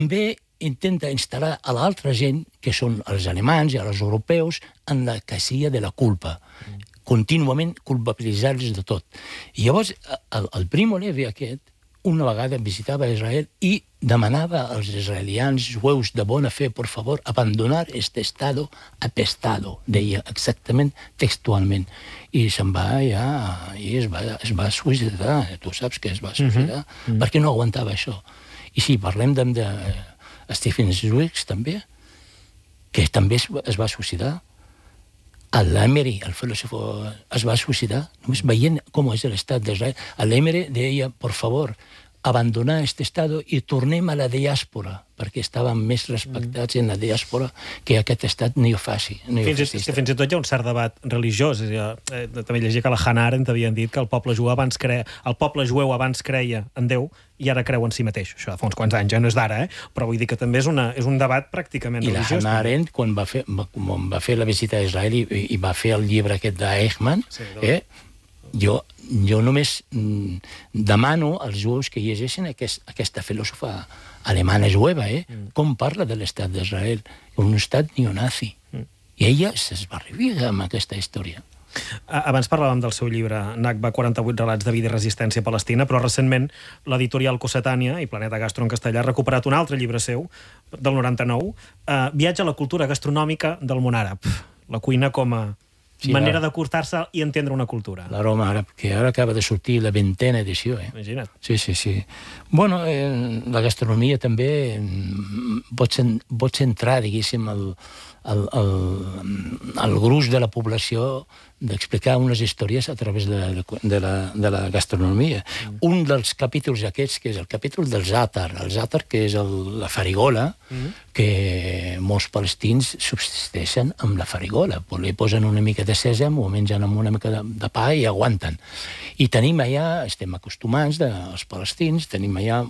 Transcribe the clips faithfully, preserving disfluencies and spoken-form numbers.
també intenta instal·lar a l'altra gent, que són els alemanys i els europeus, en la casilla de la culpa. Contínuament culpabilitzar-los de tot. I llavors, el, el Primo Levi aquest, una vegada visitava Israel i demanava als israelians jueus de bona fe, por favor, abandonar este estado apestado, deia exactament textualment. I se'n va ja, i es va, es va suïcidar, tu saps que es va suïcidar, uh-huh. perquè no aguantava això. I sí, parlem de, de Stephen Zweig, també, que també es, es va suïcidar. L'Emery, el filòsof, es va suïcidar, només veient com és l'estat d'Israel. L'Emery deia, por favor, abandonar este estado i tornem a la diàspora, perquè estàvem més respectats en la diàspora que aquest estat neofaci. Fins, és que fins i tot hi ha un cert debat religiós. És a dir, eh, també llegia que la Hannah Arendt havien dit que el poble jueu abans creia, el poble jueu abans creia en Déu i ara creu en si mateix. Això fa uns quants anys, ja no és d'ara, eh? Però vull dir que també és, una, és un debat pràcticament I religiós. I la Hannah Arendt, quan va fer, va, va fer la visita a Israel i, i va fer el llibre aquest d'Eichmann, sí, eh? Jo, jo només mm, demano als jueus que llegeixin aquest, aquesta filòsofa alemana jueva, eh? Mm. Com parla de l'estat d'Israel, un estat neonazi. Mm. I ella s'esbarrivia amb aquesta història. Abans parlàvem del seu llibre Nakba, quaranta-vuit relats de vida i resistència a Palestina, però recentment l'editorial Cossetània i Planeta Gastro en castellà ha recuperat un altre llibre seu, del noranta-nou, eh, Viatge a la cultura gastronòmica del món àrab. La cuina com a sí, manera la... d'acostar-se i entendre una cultura. L'aroma àrab, que ara acaba de sortir la vintena edició. Eh? Imagina't. Sí, sí, sí. Bueno, eh, la gastronomia també pot, pot centrar, diguéssim, el, el, el, el gruix de la població d'explicar unes històries a través de, de, la, de la gastronomia. Mm. Un dels capítols aquests, que és el capítol del zàtar, el zàtar, que és el, la farigola, mm. que molts palestins subsisteixen amb la farigola. Li posen una mica de sèsam o mengen amb una mica de, de pa i aguanten. I tenim allà, estem acostumats, de, els palestins, tenim allà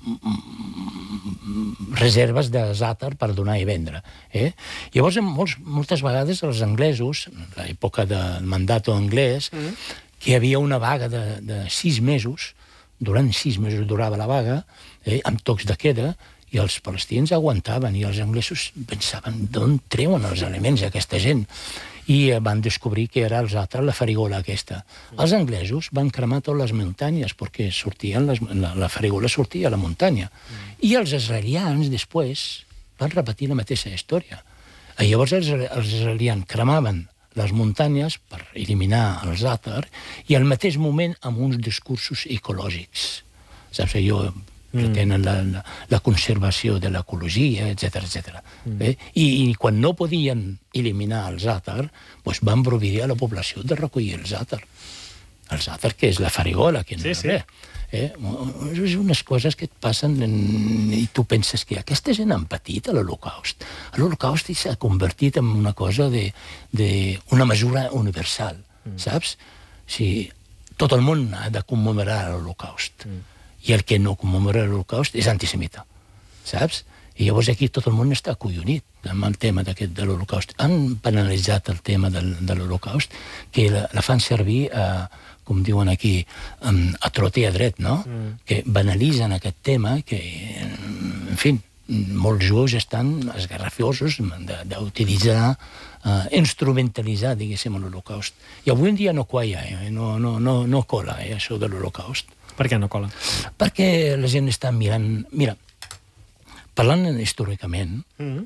reserves de zàtar per donar i vendre. Eh? Llavors, molts, moltes vegades els anglesos, en l'època del mandat anglès, mm. que hi havia una vaga de, de sis mesos, durant sis mesos durava la vaga, eh, amb tocs de queda, i els palestins aguantaven, i els anglesos pensaven d'on treuen els aliments aquesta gent. I van descobrir que era el zàtar, la farigola aquesta. Mm. Els anglesos van cremar totes les muntanyes, perquè sortien les, la, la farigola sortia a la muntanya. Mm. I els israelians, després, van repetir la mateixa història. I llavors els, els israelians cremaven les muntanyes per eliminar el zàtar i al mateix moment amb uns discursos ecològics. Saps, allò pretenen la, la, la conservació de l'ecologia, etcètera, etcètera. Mm. Eh? I, I quan no podien eliminar el zàtar, doncs van prohibir a la població de recollir el zàtar. El zàtar, que és la farigola, que no sí, és sí. res. Eh? És unes coses que et passen en... i tu penses que aquesta gent han patit a l'Holocaust. L'Holocaust s'ha convertit en una cosa de, de una mesura universal, mm. saps? Si tot el món ha de commemorar l'Holocaust. Mm. I el que no commemora l'Holocaust és antisemita, saps? I llavors aquí tot el món està acollonit amb el tema d'aquest de l'Holocaust. Han banalitzat el tema del, de l'Holocaust, que la, la fan servir a, com diuen aquí, a trot i a dret, no? Mm. Que banalitzen aquest tema, que, en fi, molts jueus estan esgarrafiosos d'utilitzar, uh, instrumentalitzar, diguéssim, l'Holocaust. I avui en dia no qualla, eh? no, no, no, no cola, eh, això de l'Holocaust. Per què no cola? Perquè la gent està mirant... Mira, parlant històricament, mm-hmm.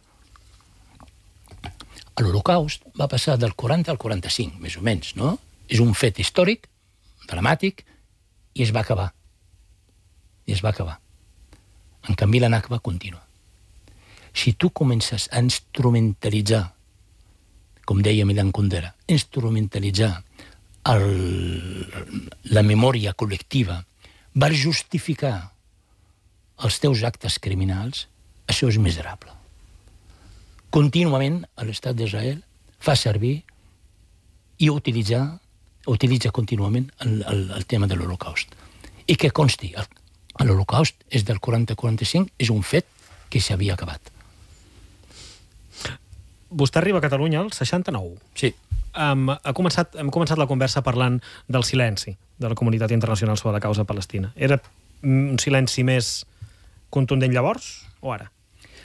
l'Holocaust va passar del quaranta al quaranta-cinc, més o menys, no? És un fet històric, dramàtic, i es va acabar. I es va acabar. En canvi, la Nakba continua. Si tu comences a instrumentalitzar, com deia Milan Kundera, instrumentalitzar el, la memòria col·lectiva per justificar els teus actes criminals, això és miserable. Contínuament, l'Estat d'Israel fa servir i utilitzar, utilitza contínuament el, el, el tema de l'Holocaust. I que consti, l'Holocaust és del quaranta al quaranta-cinc, és un fet que s'havia acabat. Vostè arriba a Catalunya al seixanta-nou. Sí. Um, ha començat, hem començat la conversa parlant del silenci de la comunitat internacional sobre la causa palestina. Era un silenci més contundent llavors o ara?